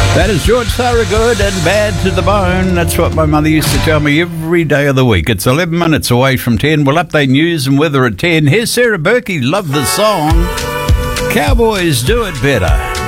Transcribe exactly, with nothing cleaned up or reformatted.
That is George Thorogood and Bad to the Bone. That's what my mother used to tell me every day of the week. It's eleven minutes away from ten. We'll update news and weather at ten. Here's Sarah Berkey. Love the song. Cowboys Do It Better.